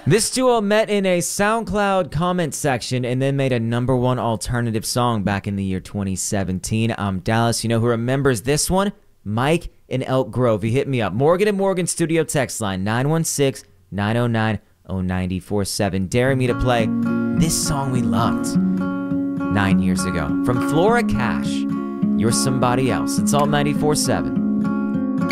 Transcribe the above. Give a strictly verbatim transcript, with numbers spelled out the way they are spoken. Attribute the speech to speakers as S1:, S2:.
S1: This duo met in a SoundCloud comment section and then made a number one alternative song back in the year twenty seventeen. I'm Dallas. You know who remembers this one? Mike in Elk Grove. He hit me up. Morgan and Morgan studio text line nine one six, nine oh nine, oh nine four seven. Daring me to play this song we loved nine years ago. From Flora Cash, You're Somebody Else. It's all ninety-four seven.